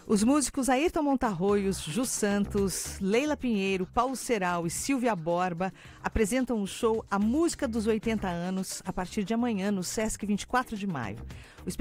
Os músicos Ayrton Montarroios, Ju Santos, Leila Pinheiro, Paulo Ceral e Silvia Borba apresentam o show A Música dos 80 Anos a partir de amanhã no Sesc 24 de Maio.